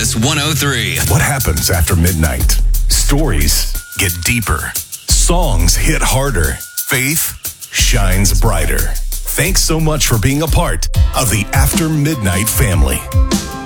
Kiss 103. What happens after midnight? Stories get deeper. Songs hit harder. Faith shines brighter. Thanks so much for being a part of the After Midnight family.